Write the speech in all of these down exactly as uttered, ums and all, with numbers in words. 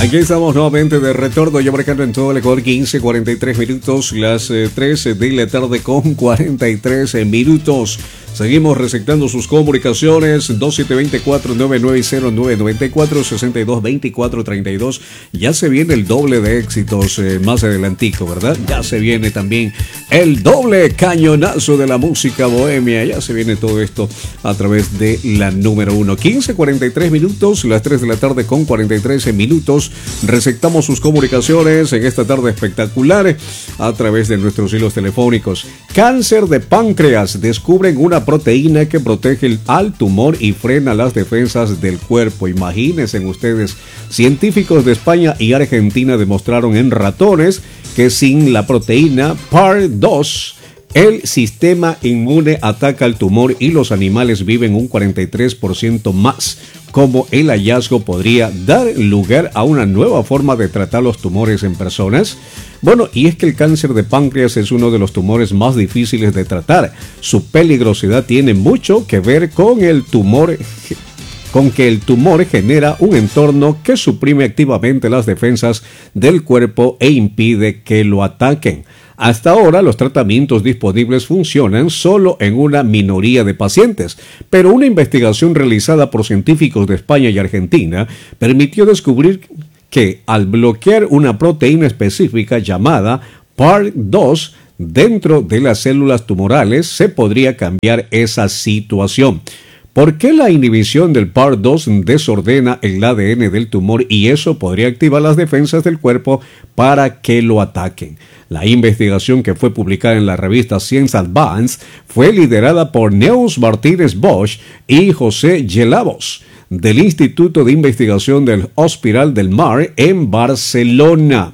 Aquí estamos nuevamente de retorno, ya marcando en todo el Ecuador quince cuarenta y tres minutos, las eh, tres de la tarde con cuarenta y tres minutos. Seguimos receptando sus comunicaciones, dos siete dos cuatro, nueve nueve cero nueve nueve cuatro, seis dos dos cuatro tres dos. Ya se viene el doble de éxitos eh, más adelantico, ¿verdad? Ya se viene también el doble cañonazo de la música bohemia. Ya se viene todo esto a través de la número uno. quince cuarenta y tres minutos, las tres de la tarde con cuarenta y tres minutos. Receptamos sus comunicaciones en esta tarde espectacular a través de nuestros hilos telefónicos. Cáncer de páncreas. Descubren una proteína que protege al tumor y frena las defensas del cuerpo. Imagínense ustedes, científicos de España y Argentina demostraron en ratones que sin la proteína P A R dos el sistema inmune ataca al tumor y los animales viven un cuarenta y tres por ciento más. Como el hallazgo podría dar lugar a una nueva forma de tratar los tumores en personas. Bueno, y es que el cáncer de páncreas es uno de los tumores más difíciles de tratar. Su peligrosidad tiene mucho que ver con el tumor, con que el tumor genera un entorno que suprime activamente las defensas del cuerpo e impide que lo ataquen. Hasta ahora, los tratamientos disponibles funcionan solo en una minoría de pacientes, pero una investigación realizada por científicos de España y Argentina permitió descubrir que al bloquear una proteína específica llamada P A R dos dentro de las células tumorales se podría cambiar esa situación. ¿Por qué la inhibición del P A R dos desordena el A D N del tumor y eso podría activar las defensas del cuerpo para que lo ataquen? La investigación, que fue publicada en la revista Science Advance, fue liderada por Neus Martínez Bosch y José Gelavos, del Instituto de Investigación del Hospital del Mar en Barcelona.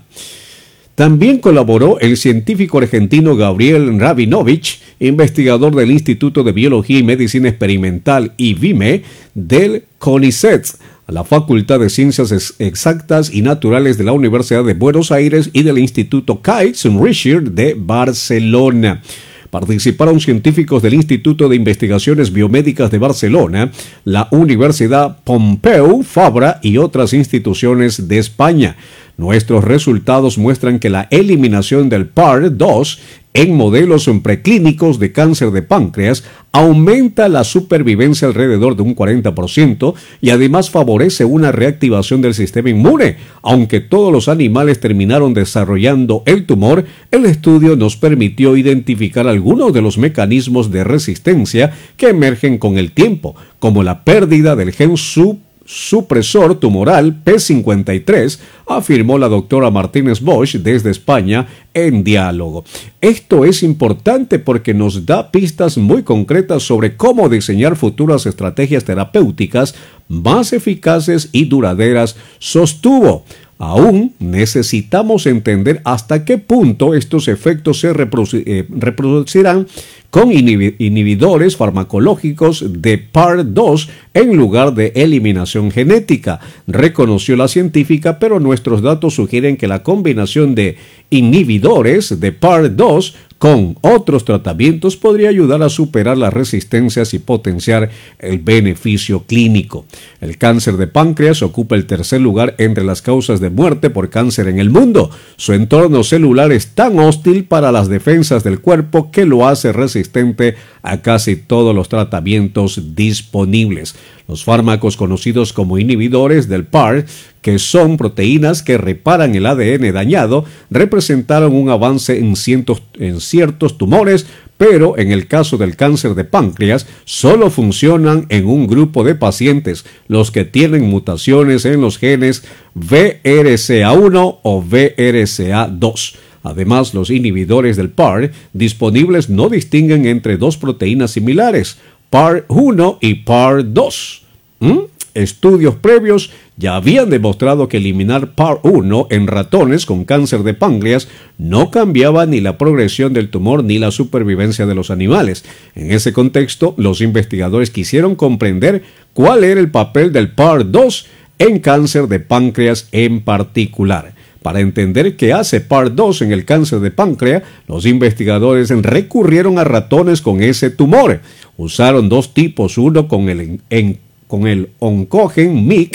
También colaboró el científico argentino Gabriel Rabinovich, investigador del Instituto de Biología y Medicina Experimental I B I M E del CONICET, la Facultad de Ciencias Exactas y Naturales de la Universidad de Buenos Aires y del Instituto Kayt Reicher de Barcelona. Participaron científicos del Instituto de Investigaciones Biomédicas de Barcelona, la Universidad Pompeu Fabra y otras instituciones de España. Nuestros resultados muestran que la eliminación del P A R dos en modelos preclínicos de cáncer de páncreas aumenta la supervivencia alrededor de un cuarenta por ciento y además favorece una reactivación del sistema inmune. Aunque todos los animales terminaron desarrollando el tumor, el estudio nos permitió identificar algunos de los mecanismos de resistencia que emergen con el tiempo, como la pérdida del gen sub supresor tumoral P cincuenta y tres, afirmó la doctora Martínez Bosch desde España en Diálogo. Esto es importante porque nos da pistas muy concretas sobre cómo diseñar futuras estrategias terapéuticas más eficaces y duraderas, sostuvo. Aún necesitamos entender hasta qué punto estos efectos se reproduc- eh, reproducirán con inhib- inhibidores farmacológicos de P A R dos en lugar de eliminación genética, reconoció la científica, pero nuestros datos sugieren que la combinación de inhibidores de P A R dos con otros tratamientos podría ayudar a superar las resistencias y potenciar el beneficio clínico. El cáncer de páncreas ocupa el tercer lugar entre las causas de muerte por cáncer en el mundo. Su entorno celular es tan hostil para las defensas del cuerpo que lo hace resistente a casi todos los tratamientos disponibles. Los fármacos conocidos como inhibidores del P A R, que son proteínas que reparan el A D N dañado, representaron un avance en, cientos, en ciertos tumores, pero en el caso del cáncer de páncreas solo funcionan en un grupo de pacientes, los que tienen mutaciones en los genes B R C A uno o B R C A dos. Además, los inhibidores del P A R disponibles no distinguen entre dos proteínas similares, P A R uno y P A R dos. ¿Mm? Estudios previos ya habían demostrado que eliminar P A R uno en ratones con cáncer de páncreas no cambiaba ni la progresión del tumor ni la supervivencia de los animales. En ese contexto, los investigadores quisieron comprender cuál era el papel del P A R dos en cáncer de páncreas en particular. Para entender qué hace P A R dos en el cáncer de páncreas, los investigadores recurrieron a ratones con ese tumor. Usaron dos tipos, uno con el, en, con el oncogen M I C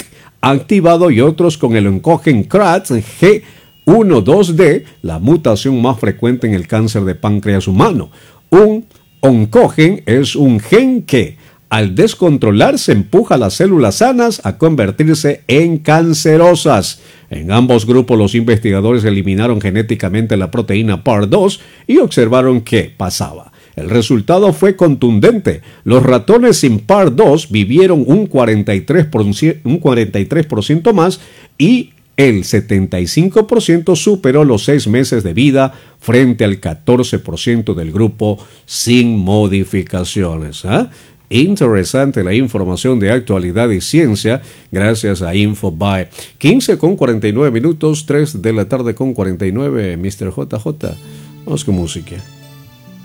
activado y otros con el oncogen C R A T G uno dos D, la mutación más frecuente en el cáncer de páncreas humano. Un oncogen es un gen que, al descontrolarse, empuja a las células sanas a convertirse en cancerosas. En ambos grupos, los investigadores eliminaron genéticamente la proteína P A R dos y observaron qué pasaba. El resultado fue contundente. Los ratones sin P A R dos vivieron un cuarenta y tres por ciento, un cuarenta y tres por ciento más y el setenta y cinco por ciento superó los seis meses de vida frente al catorce por ciento del grupo sin modificaciones. ¿eh? Interesante la información de actualidad y ciencia gracias a Infobae. quince con cuarenta y nueve minutos, tres de la tarde con cuarenta y nueve, mister J J. Vamos con música.